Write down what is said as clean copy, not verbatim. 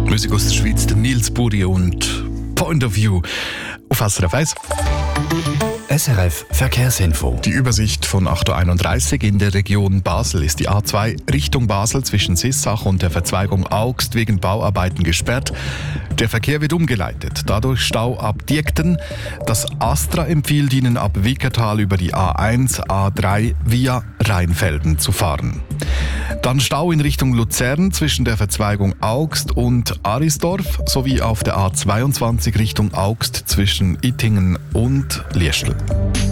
Musik aus der Schweiz, der Nils Buri und Point of View auf SRF 1. SRF Verkehrsinfo. Die Übersicht von 8.31 Uhr in der Region Basel ist die A2 Richtung Basel zwischen Sissach und der Verzweigung Augst wegen Bauarbeiten gesperrt. Der Verkehr wird umgeleitet, dadurch Stau ab Diekten. Das ASTRA empfiehlt Ihnen ab Wickertal über die A1, A3 via Rheinfelden zu fahren. Dann Stau in Richtung Luzern zwischen der Verzweigung Augst und Arisdorf sowie auf der A22 Richtung Augst zwischen Ittingen und Liestel.